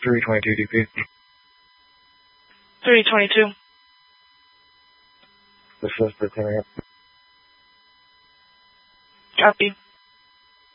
322 DP. 322. The suspect coming up. Copy.